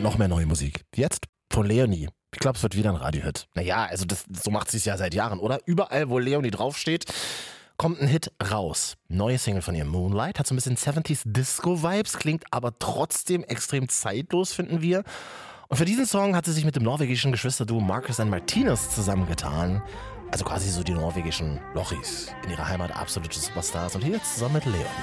noch mehr neue Musik. Jetzt von Leonie. Ich glaube, es wird wieder ein Radiohit. Naja, also so macht sie es ja seit Jahren, oder? Überall, wo Leonie draufsteht, kommt ein Hit raus. Neue Single von ihr, Moonlight, hat so ein bisschen 70s Disco-Vibes, klingt aber trotzdem extrem zeitlos, finden wir. Und für diesen Song hat sie sich mit dem norwegischen Geschwisterduo Marcus and Martinez zusammengetan. Also quasi so die norwegischen Lochis. In ihrer Heimat absolute Superstars. Und hier zusammen mit Leonie.